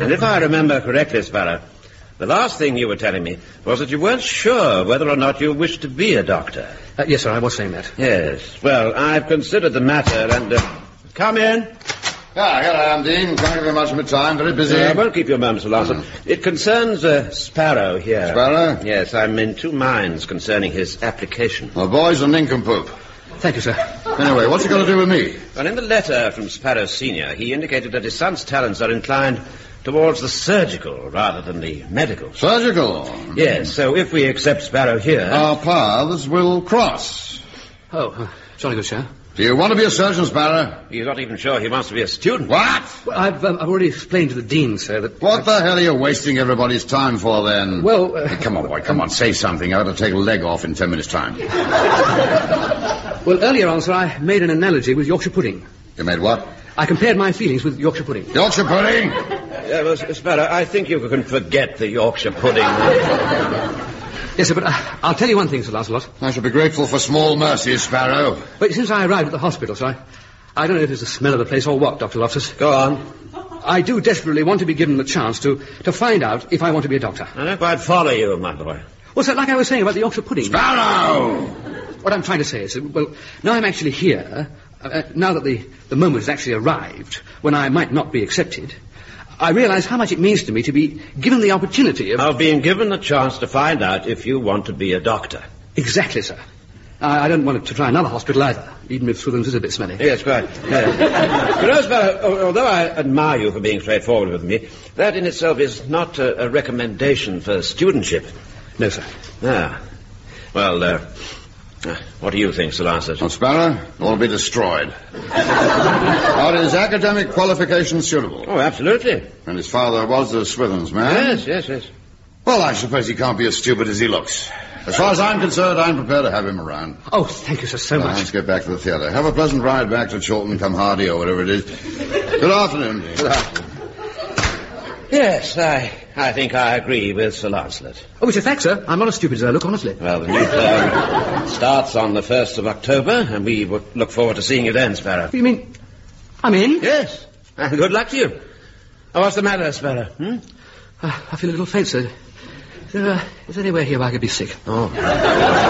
And if I remember correctly, Sparrow, the last thing you were telling me was that you weren't sure whether or not you wished to be a doctor. Yes, sir, I was saying that. Yes. Well, I've considered the matter and... Come in. Here I am, Dean. Can't give you much of my time. Very busy. I won't keep you a moment, Sir Lancet. It concerns Sparrow here. Sparrow? Yes, I'm in two minds concerning his application. The boy's a nincompoop. Thank you, sir. Anyway, what's it got to do with me? Well, in the letter from Sparrow Senior, he indicated that his son's talents are inclined towards the surgical rather than the medical. Surgical? Yes, so if we accept Sparrow here... Our paths will cross. Oh, jolly good, sir. Do you want to be a surgeon, Sparrow? He's not even sure he wants to be a student. What? Well, I've already explained to the dean, sir, that... What the hell are you wasting everybody's time for, then? Well... Come on, boy, come on, say something. I ought to take a leg off in 10 minutes' time. Well, earlier on, sir, I made an analogy with Yorkshire pudding. You made what? I compared my feelings with Yorkshire pudding. Yorkshire pudding? Well, Sparrow, I think you can forget the Yorkshire pudding. Yes, sir, but I'll tell you one thing, Sir Lancelot. I shall be grateful for small mercies, Sparrow. But since I arrived at the hospital, sir, I don't know if it's the smell of the place or what, Dr. Loftus. Go on. I do desperately want to be given the chance to find out if I want to be a doctor. I don't quite follow you, my boy. Well, sir, like I was saying about the Yorkshire pudding... Sparrow! What I'm trying to say is, well, now I'm actually here, now that the moment has actually arrived, when I might not be accepted, I realise how much it means to me to be given the opportunity of being given the chance to find out if you want to be a doctor. Exactly, sir. I don't want to try another hospital either, even if Swithin's is a bit smelly. Yes, quite. Yeah. You know, Sparrow, although I admire you for being straightforward with me, that in itself is not a recommendation for studentship. No, sir. Ah. Well, what do you think, Sir Lancet? Well, Sparrow, all be destroyed. Are his academic qualifications suitable? Oh, absolutely. And his father was a Swithin's man? Yes. Well, I suppose he can't be as stupid as he looks. As far as I'm concerned, I'm prepared to have him around. Oh, thank you, sir, so much. Let's get back to the theatre. Have a pleasant ride back to Chorlton, come Hardy, or whatever it is. Good afternoon. Good afternoon. Yes, I think I agree with Sir Lancelot. Oh, it's a fact, sir. I'm not as stupid as I look, honestly. Well, the new term starts on the 1st of October, and we would look forward to seeing you then, Sparrow. You mean I'm in? Yes. And good luck to you. Oh, what's the matter, Sparrow? I feel a little faint, sir. Is there anywhere here where I could be sick? Oh.